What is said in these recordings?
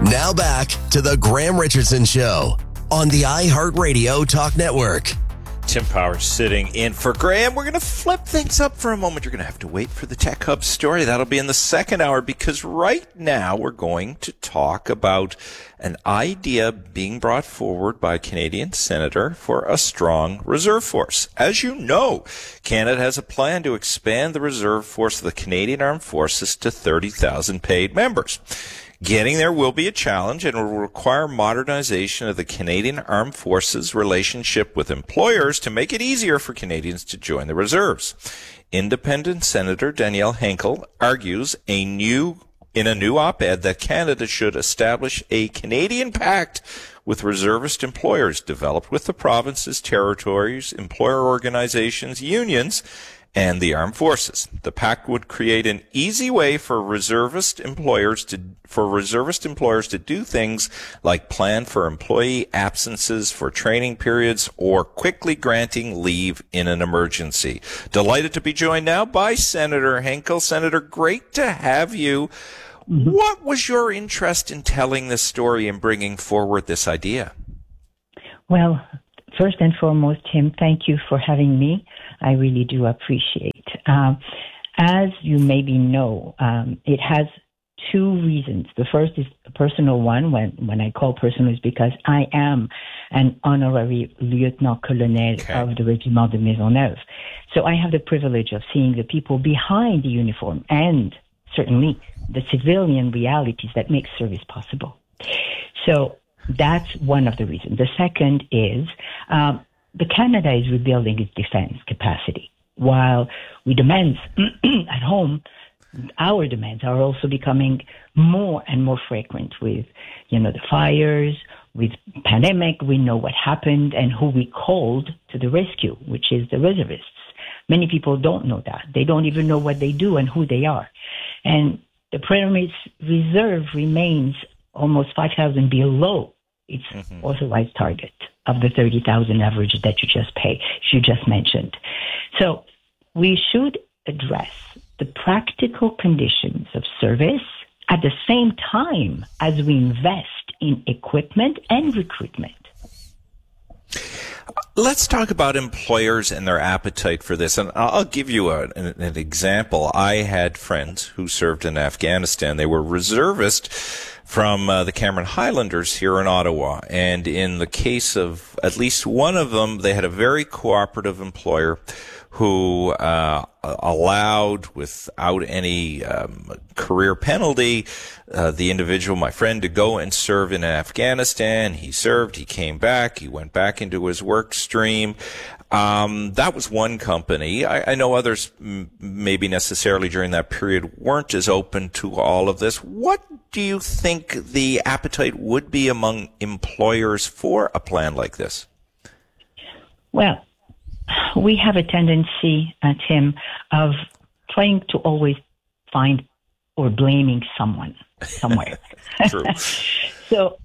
Now back to the Graham Richardson Show on the iHeartRadio Talk Network. Tim Powers sitting in for Graham. We're going to flip things up for a moment. You're going to have to wait for the Tech Hub story. That'll be in the second hour, because right now we're going to talk about an idea being brought forward by a Canadian senator for a strong reserve force. As you know, Canada has a plan to expand the reserve force of the Canadian Armed Forces to 30,000 paid members. Getting there will be a challenge and will require modernization of the Canadian Armed Forces relationship with employers to make it easier for Canadians to join the reserves. Independent Senator Danielle Henkel argues in a new op-ed that Canada should establish a Canadian pact with reservist employers developed with the provinces, territories, employer organizations, unions, and the armed forces. The pact would create an easy way for reservist employers to do things like plan for employee absences for training periods or quickly granting leave in an emergency. Delighted to be joined now by Senator Henkel. Senator, great to have you. Mm-hmm. What was your interest in telling this story and bringing forward this idea? Well, first and foremost, Tim, thank you for having me. I really do appreciate. As you maybe know, it has two reasons. The first is a personal one. When I call personal, is because I am an honorary lieutenant colonel of the Regiment de Maisonneuve. So I have the privilege of seeing the people behind the uniform and certainly the civilian realities that make service possible. So that's one of the reasons. The second is the Canada is rebuilding its defense capacity. While we demands at home, our demands are also becoming more and more frequent with, the fires, with pandemic. We know what happened and who we called to the rescue, which is the reservists. Many people don't know that. They don't even know what they do and who they are. And the Premier Reserve remains almost 5,000 below its authorized target of the 30,000 average that you just mentioned. So we should address the practical conditions of service at the same time as we invest in equipment and recruitment. Let's talk about employers and their appetite for this. And I'll give you an example. I had friends who served in Afghanistan. They were reservists from the Cameron Highlanders here in Ottawa. And in the case of at least one of them, they had a very cooperative employer who allowed, without any career penalty, the individual, my friend, to go and serve in Afghanistan. He served, he came back, he went back into his work stream. That was one company. I know others, maybe necessarily during that period, weren't as open to all of this. What do you think the appetite would be among employers for a plan like this? Well, we have a tendency, Tim, of trying to always find or blaming someone somewhere. True. So,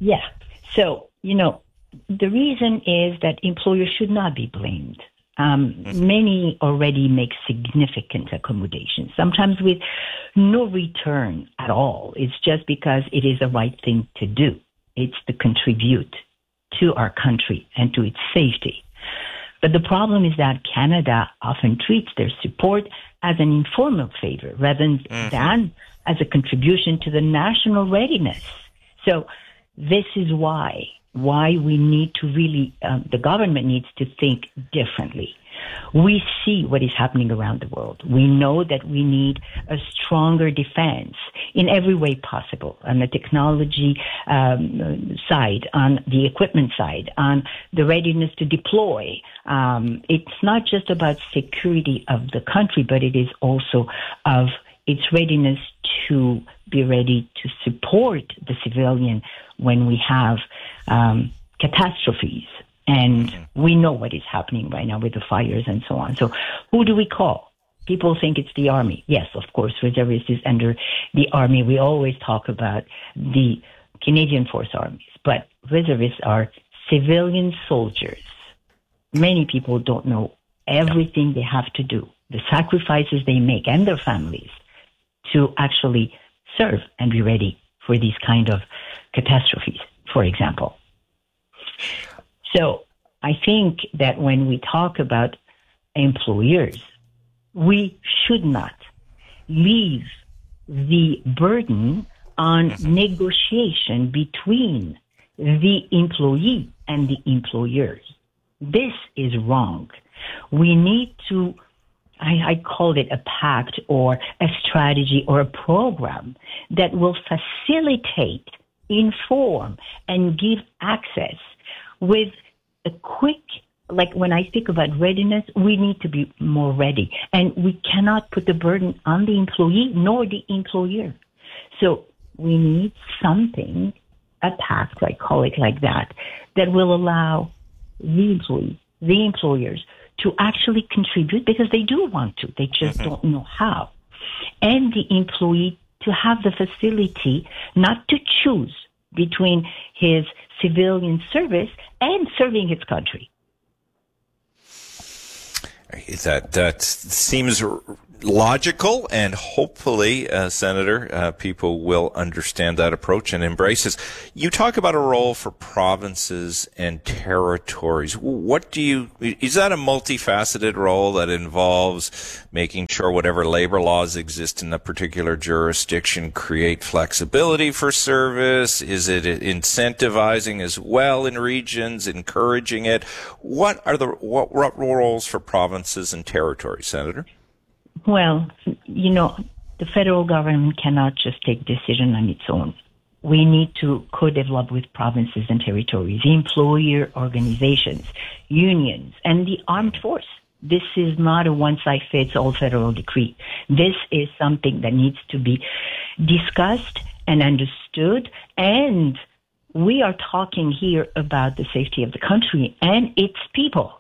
the reason is that employers should not be blamed. Many already make significant accommodations, sometimes with no return at all. It's just because it is the right thing to do. It's to contribute to our country and to its safety. But the problem is that Canada often treats their support as an informal favor rather than as a contribution to the national readiness. So this is why we need to really, the government needs to think differently. We see what is happening around the world. We know that we need a stronger defense in every way possible, on the technology side, on the equipment side, on the readiness to deploy. It's not just about security of the country, but it is also of its readiness to be ready to support the civilian when we have catastrophes. And we know what is happening right now with the fires and so on. So who do we call? People think it's the Army. Yes, of course, reservists is under the Army. We always talk about the Canadian Force Armies, but reservists are civilian soldiers. Many people don't know everything they have to do, the sacrifices they make and their families to actually serve and be ready for these kind of catastrophes, for example. So I think that when we talk about employers, we should not leave the burden on negotiation between the employee and the employers. This is wrong. We need to, I call it a pact or a strategy or a program that will facilitate, inform, and give access with a quick, like when I speak about readiness, we need to be more ready. And we cannot put the burden on the employee nor the employer. So we need something, a pact, I call it like that will allow the employees, the employers to actually contribute because they do want to. They just don't know how. And the employee to have the facility not to choose between his civilian service and serving his country. That seems logical, and hopefully, Senator, people will understand that approach and embrace it. You talk about a role for provinces and territories. Is that a multifaceted role that involves making sure whatever labor laws exist in a particular jurisdiction create flexibility for service? Is it incentivizing as well in regions, encouraging it? What roles for provinces and territories, Senator? Well, the federal government cannot just take decision on its own. We need to co-develop with provinces and territories, employer organizations, unions, and the armed force. This is not a one-size-fits-all federal decree. This is something that needs to be discussed and understood, and we are talking here about the safety of the country and its people.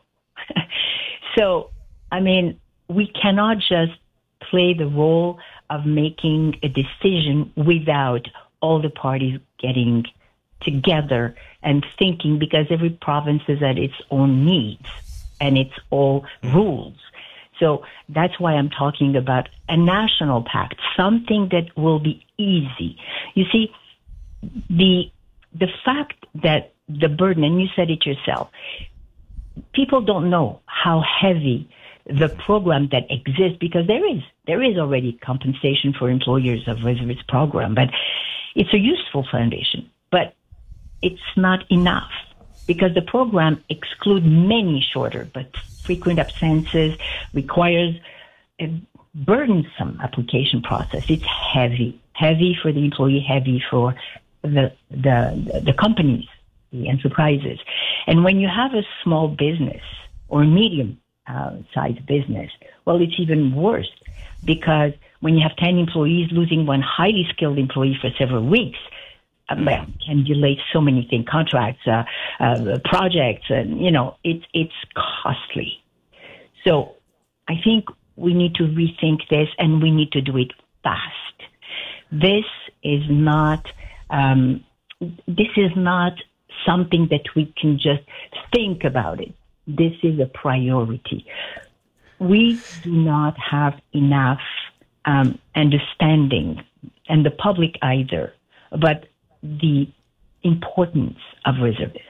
So, we cannot just play the role of making a decision without all the parties getting together and thinking, because every province is at its own needs and its own rules. So that's why I'm talking about a national pact, something that will be easy. You see, the fact that the burden, and you said it yourself, people don't know how heavy the program that exists, because there is already compensation for employers of reservist program, but it's a useful foundation, but it's not enough because the program excludes many shorter but frequent absences, requires a burdensome application process. It's heavy for the employee, heavy for the companies, the enterprises. And when you have a small business or medium size business, well, it's even worse because when you have 10 employees, losing one highly skilled employee for several weeks can delay so many things, contracts, projects, and, it's costly. So I think we need to rethink this, and we need to do it fast. This is not something that we can just think about it. This is a priority. We do not have enough understanding, and the public either, but the importance of reservists.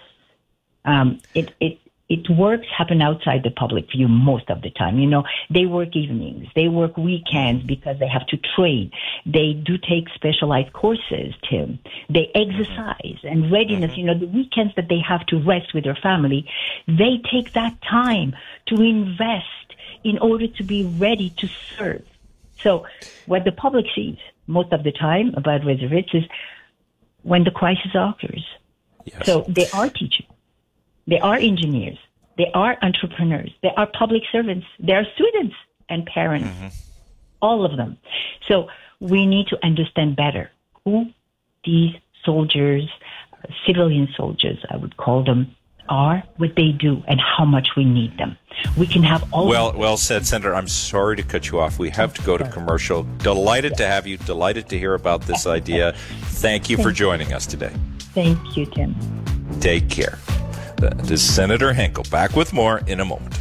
Works happen outside the public view most of the time. They work evenings, they work weekends because they have to train. They do take specialized courses, Tim. They exercise and readiness. The weekends that they have to rest with their family, they take that time to invest in order to be ready to serve. So what the public sees most of the time about reservists is when the crisis occurs. Yes. So they are teachers. They are engineers. They are entrepreneurs. They are public servants. They are students and parents, all of them. So we need to understand better who these soldiers, civilian soldiers, I would call them, are, what they do, and how much we need them. We can have all. Well said, Senator. I'm sorry to cut you off. We have to go to commercial. Delighted to have you. Delighted to hear about this idea. Thank you for joining us today. Thank you, Tim. Take care. This is Senator Henkel. Back with more in a moment.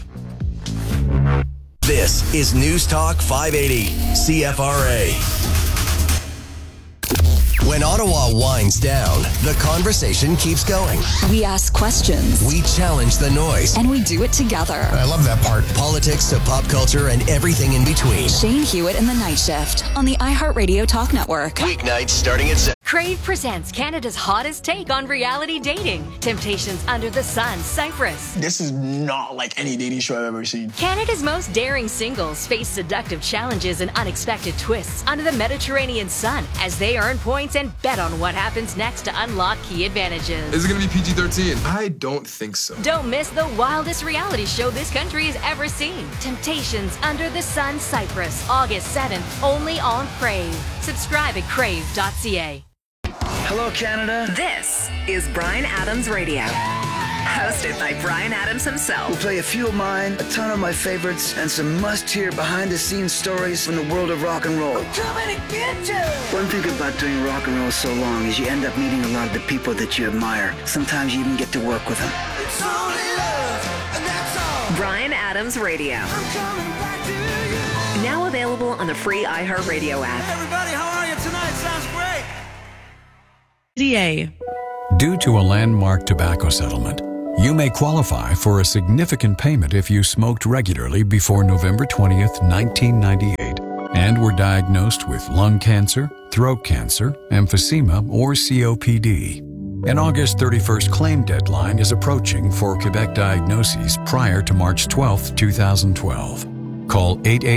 This is News Talk 580, CFRA. When Ottawa winds down, the conversation keeps going. We ask questions. We challenge the noise. And we do it together. I love that part. Politics to pop culture and everything in between. Shane Hewitt in the Night Shift on the iHeartRadio Talk Network. Weeknights starting at 7. Crave presents Canada's hottest take on reality dating. Temptations Under the Sun, Cyprus. This is not like any dating show I've ever seen. Canada's most daring singles face seductive challenges and unexpected twists under the Mediterranean sun as they earn points and bet on what happens next to unlock key advantages. Is it going to be PG-13? I don't think so. Don't miss the wildest reality show this country has ever seen. Temptations Under the Sun, Cyprus, August 7th, only on Crave. Subscribe at crave.ca. Hello, Canada. This is Bryan Adams Radio, hosted by Bryan Adams himself. We'll play a few of mine, a ton of my favorites, and some must-hear behind-the-scenes stories from the world of rock and roll. I'm coming to get you! One thing about doing rock and roll so long is you end up meeting a lot of the people that you admire. Sometimes you even get to work with them. It's only love, and that's all. Bryan Adams Radio. I'm coming back to you. Now available on the free iHeartRadio app. Hey, everybody, how are you tonight? Sounds great. Due to a landmark tobacco settlement, you may qualify for a significant payment if you smoked regularly before November 20th, 1998, and were diagnosed with lung cancer, throat cancer, emphysema, or COPD. An August 31st claim deadline is approaching for Quebec diagnoses prior to March 12, 2012. Call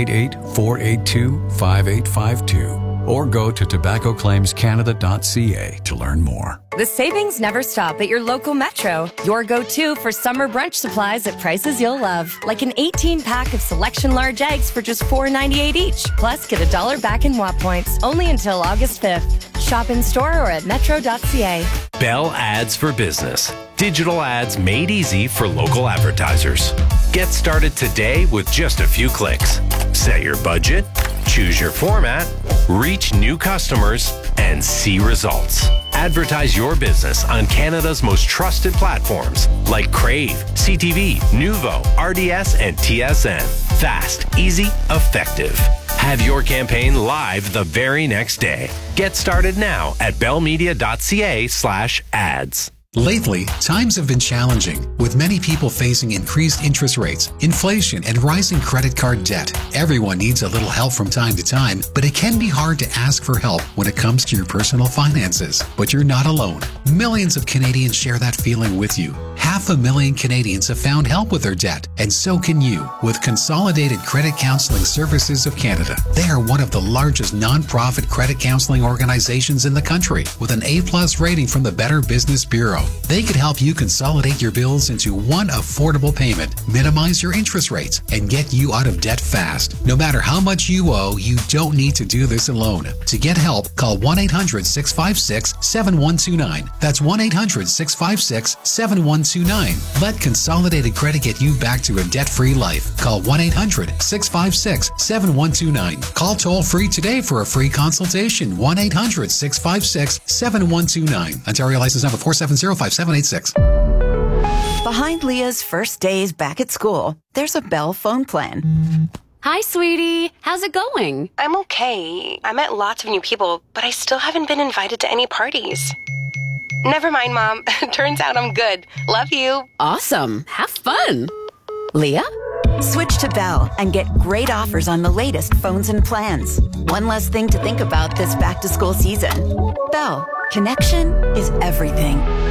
888-482-5852 or go to tobaccoclaimscanada.ca to learn more. The savings never stop at your local Metro. Your go-to for summer brunch supplies at prices you'll love. Like an 18-pack of Selection large eggs for just $4.98 each. Plus, get $1 back in WAP points only until August 5th. Shop in-store or at metro.ca. Bell Ads for Business. Digital ads made easy for local advertisers. Get started today with just a few clicks. Set your budget, choose your format, reach new customers, and see results. Advertise your business on Canada's most trusted platforms like Crave, CTV, Nuvo, RDS, and TSN. Fast, easy, effective. Have your campaign live the very next day. Get started now at bellmedia.ca/ads. Lately, times have been challenging, with many people facing increased interest rates, inflation, and rising credit card debt. Everyone needs a little help from time to time, but it can be hard to ask for help when it comes to your personal finances. But you're not alone. Millions of Canadians share that feeling with you. 500,000 Canadians have found help with their debt, and so can you with Consolidated Credit Counseling Services of Canada. They are one of the largest non-profit credit counseling organizations in the country, with an A+ rating from the Better Business Bureau. They could help you consolidate your bills into one affordable payment, minimize your interest rates, and get you out of debt fast. No matter how much you owe, you don't need to do this alone. To get help, call 1-800-656-7129. That's 1-800-656-7129. Let Consolidated Credit get you back to a debt-free life. Call 1-800-656-7129. Call toll-free today for a free consultation. 1-800-656-7129. Ontario license number 4705786. Behind Leah's first days back at school, there's a Bell phone plan. Hi, sweetie. How's it going? I'm okay. I met lots of new people, but I still haven't been invited to any parties. Never mind, Mom. Turns out I'm good. Love you. Awesome. Have fun. Leah? Switch to Bell and get great offers on the latest phones and plans. One less thing to think about this back-to-school season. Bell. Connection is everything.